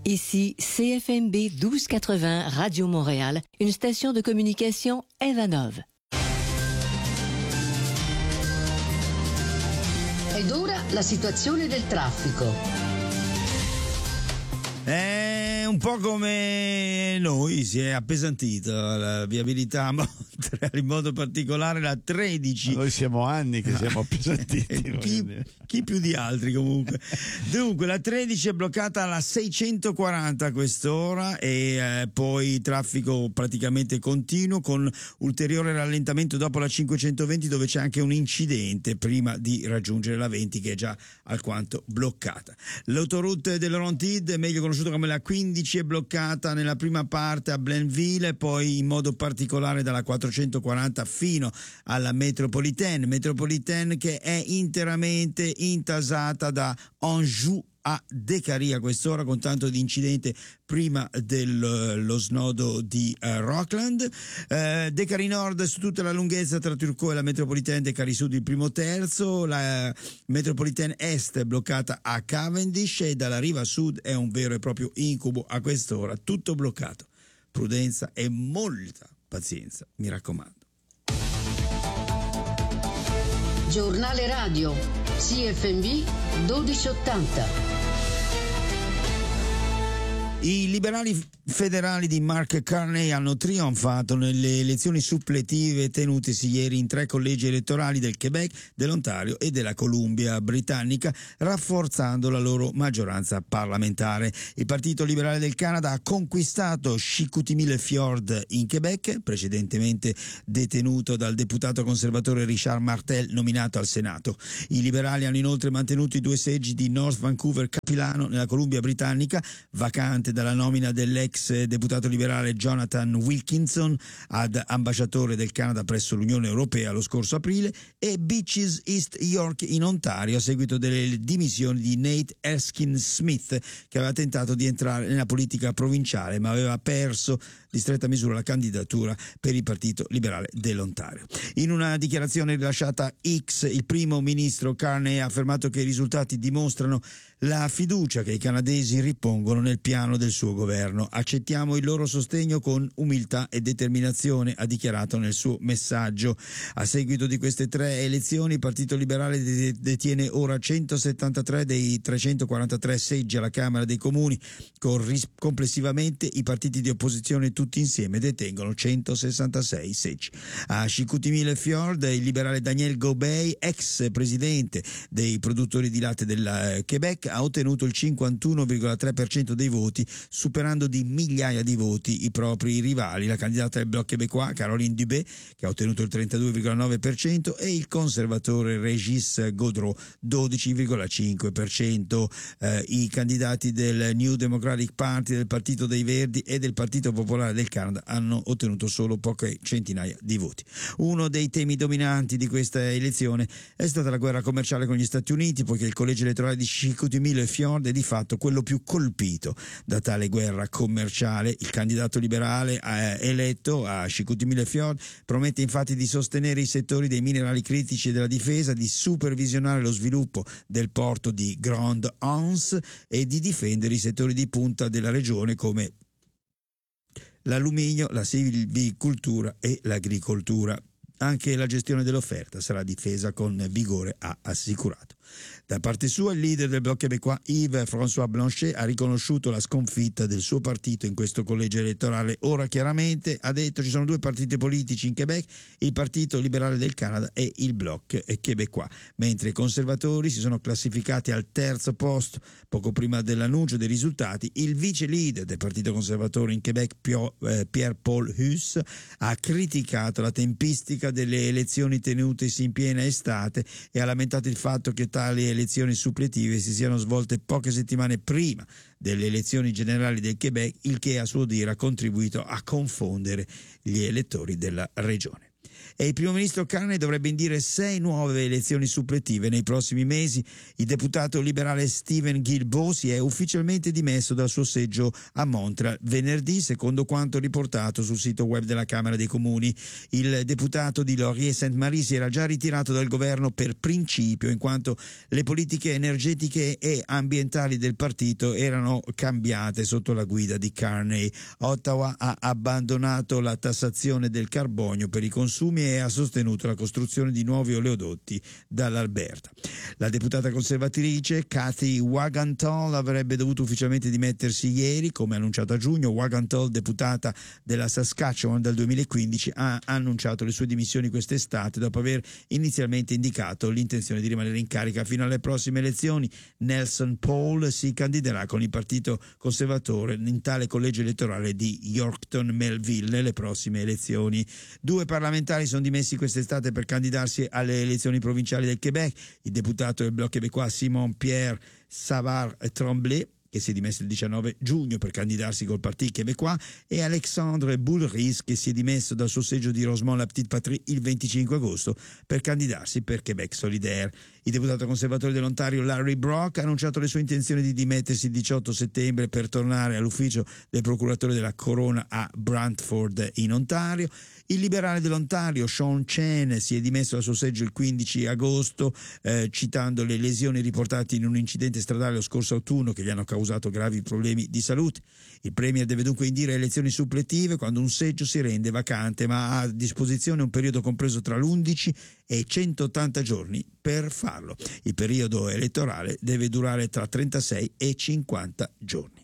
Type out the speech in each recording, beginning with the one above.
Ici CFMB 1280 Radio Montréal, une station de communication Evanov. Ed ora la situazione del traffico. Un po' come noi si è appesantita la viabilità a Montreal, in modo particolare la 13. Noi siamo anni che siamo appesantiti. chi più di altri comunque. Dunque la 13 è bloccata alla 640 a quest'ora e poi traffico praticamente continuo con ulteriore rallentamento dopo la 520 dove c'è anche un incidente prima di raggiungere la 20 che è già alquanto bloccata. L'autoroute de Laurentide, meglio conosciuta come la 15, è bloccata nella prima parte a Blainville e poi in modo particolare dalla 440 fino alla Metropolitaine che è interamente intasata da Anjou a Décarie a quest'ora con tanto di incidente prima dello snodo di Rockland. Décarie Nord su tutta la lunghezza tra Turcot e la Metropolitaine, Décarie Sud il primo terzo, la Metropolitaine Est è bloccata a Cavendish e dalla riva sud è un vero e proprio incubo a quest'ora, tutto bloccato. Prudenza e molta pazienza, mi raccomando. Giornale radio CFMB 1280. I liberali federali di Mark Carney hanno trionfato nelle elezioni suppletive tenutesi ieri in 3 collegi elettorali del Quebec, dell'Ontario e della Columbia britannica, rafforzando la loro maggioranza parlamentare. Il Partito Liberale del Canada ha conquistato Chicoutimi-le-Fjord in Quebec, precedentemente detenuto dal deputato conservatore Richard Martel, nominato al Senato. I liberali hanno inoltre mantenuto i 2 seggi di North Vancouver-Capilano nella Columbia britannica, vacante dalla nomina dell'ex deputato liberale Jonathan Wilkinson ad ambasciatore del Canada presso l'Unione Europea lo scorso aprile, e Beaches, East York in Ontario a seguito delle dimissioni di Nate Erskine Smith, che aveva tentato di entrare nella politica provinciale ma aveva perso di stretta misura la candidatura per il Partito Liberale dell'Ontario. In una dichiarazione rilasciata X, il primo ministro Carney ha affermato che i risultati dimostrano la fiducia che i canadesi ripongono nel piano del suo governo. Accettiamo il loro sostegno con umiltà e determinazione, ha dichiarato nel suo messaggio. A seguito di queste 3 elezioni il Partito Liberale detiene ora 173 dei 343 seggi alla Camera dei Comuni, complessivamente i partiti di opposizione tutti insieme detengono 166 seggi. A Chicoutimi-le-Fjord il liberale Daniel Gobey, ex presidente dei produttori di latte del Quebec, ha ottenuto il 51,3% dei voti, superando di migliaia di voti i propri rivali, la candidata del Bloc québécois Caroline Dubé, che ha ottenuto il 32,9%, e il conservatore Régis Gaudreau 12,5%. I candidati del New Democratic Party, del Partito dei Verdi e del Partito Popolare del Canada hanno ottenuto solo poche centinaia di voti. Uno dei temi dominanti di questa elezione è stata la guerra commerciale con gli Stati Uniti, poiché il collegio elettorale di Chicoutimi-le-Fjord è di fatto quello più colpito da tale guerra commerciale. Il candidato liberale eletto a Chicoutimi-le-Fjord promette infatti di sostenere i settori dei minerali critici e della difesa, di supervisionare lo sviluppo del porto di Grande Anse e di difendere i settori di punta della regione come l'alluminio, la silvicoltura e l'agricoltura. Anche la gestione dell'offerta sarà difesa con vigore, ha assicurato. Da parte sua il leader del Bloc québécois Yves-François Blanchet ha riconosciuto la sconfitta del suo partito in questo collegio elettorale. Ora chiaramente, ha detto, ci sono 2 partiti politici in Quebec, il Partito Liberale del Canada e il Bloc québécois, mentre i conservatori si sono classificati al 3° posto. Poco prima dell'annuncio dei risultati, il vice leader del Partito Conservatore in Quebec, Pierre-Paul Huss, ha criticato la tempistica delle elezioni tenutesi in piena estate e ha lamentato il fatto che tali elezioni suppletive si siano svolte poche settimane prima delle elezioni generali del Quebec, il che a suo dire ha contribuito a confondere gli elettori della regione. E il primo ministro Carney dovrebbe indire 6 nuove elezioni suppletive nei prossimi mesi. Il deputato liberale Stephen Guilbeault si è ufficialmente dimesso dal suo seggio a Montreal venerdì, secondo quanto riportato sul sito web della Camera dei Comuni. Il deputato di Laurier-Sainte-Marie si era già ritirato dal governo per principio, in quanto le politiche energetiche e ambientali del partito erano cambiate sotto la guida di Carney. Ottawa ha abbandonato la tassazione del carbonio per i consumi e ha sostenuto la costruzione di nuovi oleodotti dall'Alberta. La deputata conservatrice Cathy Wagantall avrebbe dovuto ufficialmente dimettersi ieri, come annunciato a giugno. Wagantall, deputata della Saskatchewan dal 2015, ha annunciato le sue dimissioni quest'estate dopo aver inizialmente indicato l'intenzione di rimanere in carica fino alle prossime elezioni. Nelson Paul si candiderà con il partito conservatore in tale collegio elettorale di Yorkton-Melville nelle prossime elezioni. 2 parlamentari sono dimessi quest'estate per candidarsi alle elezioni provinciali del Québec: il deputato del Bloc québécois Simon-Pierre Savard-Tremblay, che si è dimesso il 19 giugno per candidarsi col Parti Québécois, e Alexandre Boulris, che si è dimesso dal suo seggio di Rosemont-la-Petite-Patrie il 25 agosto per candidarsi per Québec Solidaire. Il deputato conservatore dell'Ontario Larry Brock ha annunciato le sue intenzioni di dimettersi il 18 settembre per tornare all'ufficio del procuratore della Corona a Brantford in Ontario. Il liberale dell'Ontario Sean Chen si è dimesso dal suo seggio il 15 agosto citando le lesioni riportate in un incidente stradale lo scorso autunno che gli hanno causato gravi problemi di salute. Il premier deve dunque indire elezioni suppletive quando un seggio si rende vacante, ma ha a disposizione un periodo compreso tra l'11 e 180 giorni per farlo. Il periodo elettorale deve durare tra 36 e 50 giorni.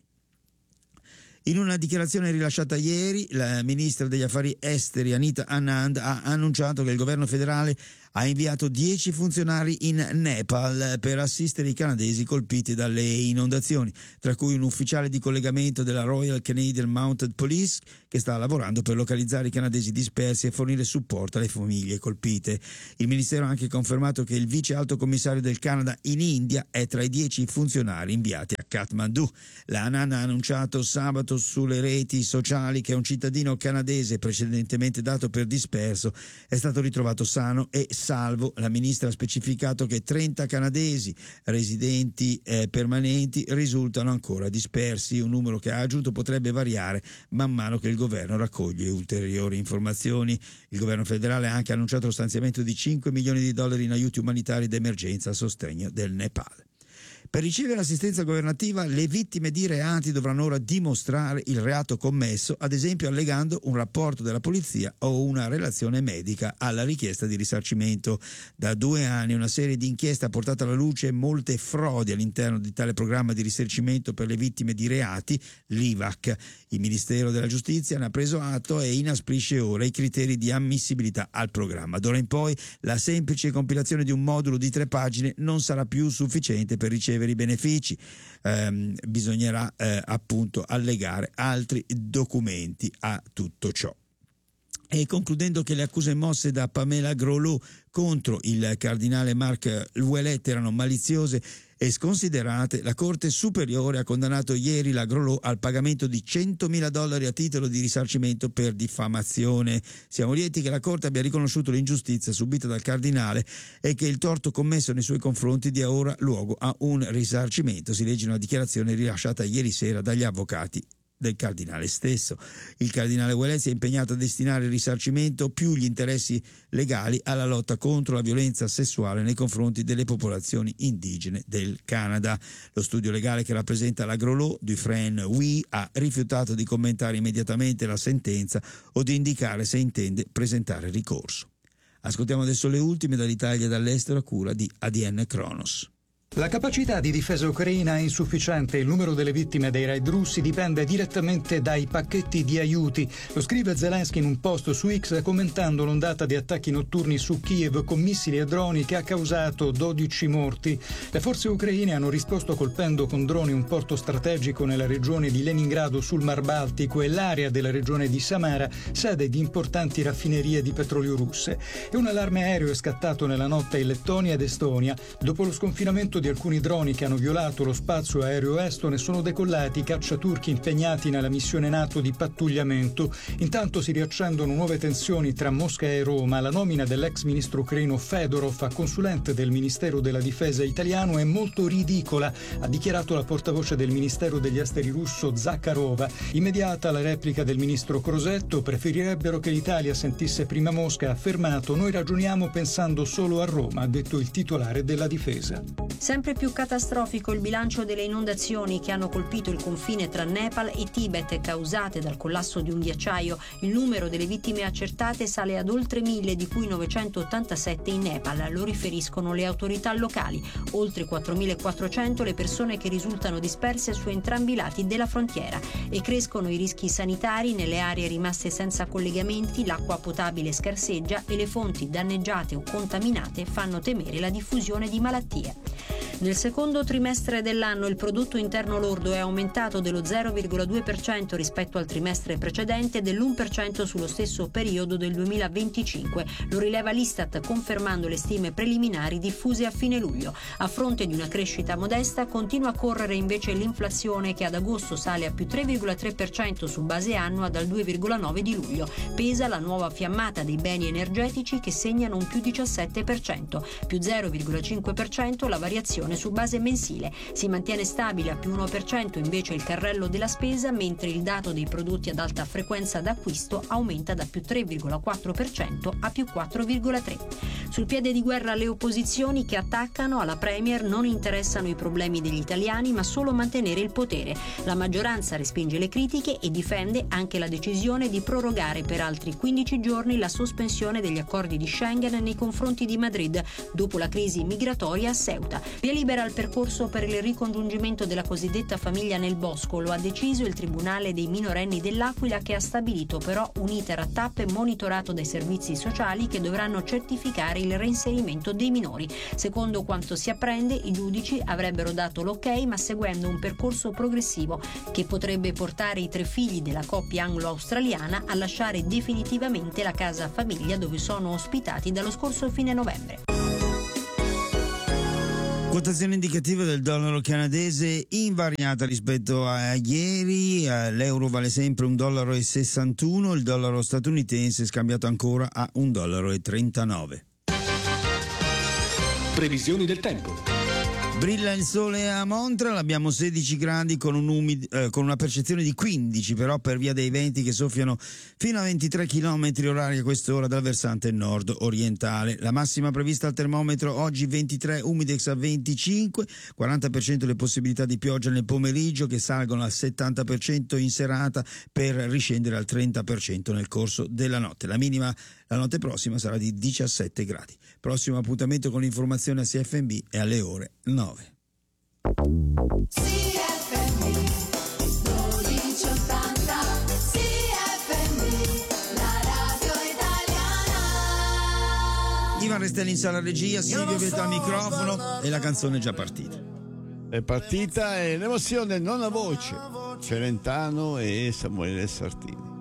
In una dichiarazione rilasciata ieri, la ministra degli affari esteri Anita Anand ha annunciato che il governo federale ha inviato 10 funzionari in Nepal per assistere i canadesi colpiti dalle inondazioni, tra cui un ufficiale di collegamento della Royal Canadian Mounted Police che sta lavorando per localizzare i canadesi dispersi e fornire supporto alle famiglie colpite. Il ministero ha anche confermato che il vice alto commissario del Canada in India è tra i 10 funzionari inviati a Kathmandu. La Anand ha annunciato sabato sulle reti sociali che un cittadino canadese precedentemente dato per disperso è stato ritrovato sano e salvo. La ministra ha specificato che 30 canadesi residenti permanenti risultano ancora dispersi, un numero che ha aggiunto potrebbe variare man mano che il governo raccoglie ulteriori informazioni. Il governo federale ha anche annunciato lo stanziamento di $5 milioni in aiuti umanitari d'emergenza a sostegno del Nepal. Per ricevere assistenza governativa, le vittime di reati dovranno ora dimostrare il reato commesso, ad esempio allegando un rapporto della polizia o una relazione medica alla richiesta di risarcimento. Da 2 anni una serie di inchieste ha portato alla luce molte frodi all'interno di tale programma di risarcimento per le vittime di reati, l'IVAC. Il Ministero della Giustizia ne ha preso atto e inasprisce ora i criteri di ammissibilità al programma. D'ora in poi la semplice compilazione di un modulo di 3 pagine non sarà più sufficiente per ricevere i benefici, bisognerà appunto allegare altri documenti a tutto ciò. E concludendo che le accuse mosse da Pamela Groslow contro il cardinale Marc Ouellet erano maliziose e sconsiderate, la Corte Superiore ha condannato ieri la Groslow al pagamento di $100.000 a titolo di risarcimento per diffamazione. Siamo lieti che la Corte abbia riconosciuto l'ingiustizia subita dal cardinale e che il torto commesso nei suoi confronti dia ora luogo a un risarcimento, si legge in una dichiarazione rilasciata ieri sera dagli avvocati del cardinale stesso. Il cardinale Ouellet si è impegnato a destinare il risarcimento più gli interessi legali alla lotta contro la violenza sessuale nei confronti delle popolazioni indigene del Canada. Lo studio legale che rappresenta la Groslow, Dufresne Huy, ha rifiutato di commentare immediatamente la sentenza o di indicare se intende presentare ricorso. Ascoltiamo adesso le ultime dall'Italia e dall'estero a cura di ADN Kronos. La capacità di difesa ucraina è insufficiente e il numero delle vittime dei raid russi dipende direttamente dai pacchetti di aiuti. Lo scrive Zelensky in un post su X commentando l'ondata di attacchi notturni su Kiev con missili e droni che ha causato 12 morti. Le forze ucraine hanno risposto colpendo con droni un porto strategico nella regione di Leningrado sul Mar Baltico e l'area della regione di Samara, sede di importanti raffinerie di petrolio russe. E un allarme aereo è scattato nella notte in Lettonia ed Estonia dopo lo sconfinamento frutto di alcuni droni che hanno violato lo spazio aereo estone, sono decollati i cacciaturchi impegnati nella missione NATO di pattugliamento. Intanto si riaccendono nuove tensioni tra Mosca e Roma. La nomina dell'ex ministro ucraino Fedorov a consulente del Ministero della Difesa italiano è molto ridicola, ha dichiarato la portavoce del Ministero degli Esteri russo Zakharova. Immediata la replica del ministro Crosetto: preferirebbero che l'Italia sentisse prima Mosca. Ha affermato: noi ragioniamo pensando solo a Roma, ha detto il titolare della difesa. Sempre più catastrofico il bilancio delle inondazioni che hanno colpito il confine tra Nepal e Tibet causate dal collasso di un ghiacciaio. Il numero delle vittime accertate sale ad oltre 1000, di cui 987 in Nepal, lo riferiscono le autorità locali. Oltre 4400 le persone che risultano disperse su entrambi i lati della frontiera, e crescono i rischi sanitari nelle aree rimaste senza collegamenti, l'acqua potabile scarseggia e le fonti danneggiate o contaminate fanno temere la diffusione di malattie. Nel secondo trimestre dell'anno il prodotto interno lordo è aumentato dello 0,2% rispetto al trimestre precedente e dell'1% sullo stesso periodo del 2025. Lo rileva l'Istat, confermando le stime preliminari diffuse a fine luglio. A fronte di una crescita modesta, continua a correre invece l'inflazione, che ad agosto sale a più 3,3% su base annua dal 2,9% di luglio. Pesa la nuova fiammata dei beni energetici, che segnano un più 17%, più 0,5% la variazione su base mensile. Si mantiene stabile a più 1% invece il carrello della spesa, mentre il dato dei prodotti ad alta frequenza d'acquisto aumenta da più 3,4% a più 4,3%. Sul piede di guerra le opposizioni, che attaccano: alla Premier non interessano i problemi degli italiani ma solo mantenere il potere. La maggioranza respinge le critiche e difende anche la decisione di prorogare per altri 15 giorni la sospensione degli accordi di Schengen nei confronti di Madrid dopo la crisi migratoria a Ceuta. Via libera al percorso per il ricongiungimento della cosiddetta famiglia nel bosco. Lo ha deciso il Tribunale dei minorenni dell'Aquila, che ha stabilito però un iter a tappe monitorato dai servizi sociali, che dovranno certificare il reinserimento dei minori. Secondo quanto si apprende, i giudici avrebbero dato l'ok, ma seguendo un percorso progressivo che potrebbe portare i 3 figli della coppia anglo-australiana a lasciare definitivamente la casa famiglia dove sono ospitati dallo scorso fine novembre. Quotazione indicativa del dollaro canadese invariata rispetto a ieri. L'euro vale sempre $1,61, il dollaro statunitense scambiato ancora a $1,39. Previsioni del tempo. Brilla il sole a Montreal, abbiamo 16 gradi con una percezione di 15, però per via dei venti che soffiano fino a 23 km orari a quest'ora dal versante nord orientale. La massima prevista al termometro oggi 23, humidex a 25, 40% le possibilità di pioggia nel pomeriggio, che salgono al 70% in serata per riscendere al 30% nel corso della notte. La minima la notte prossima sarà di 17 gradi. Prossimo appuntamento con l'informazione a CFMB è alle ore 9. CFMB 1280, CFMB, la radio italiana. Ivan Restelli in sala regia, Silvio Vieto al microfono e la canzone è già partita. È partita e l'emozione non ha voce. Celentano e Samuele Sartini.